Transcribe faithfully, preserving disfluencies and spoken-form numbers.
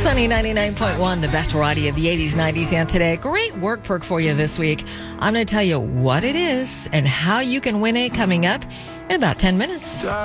Sunny ninety-nine point one, the best variety of the eighties, nineties, and today. Great work perk for you this week. I'm going to tell you what it is and how you can win it coming up in about ten minutes.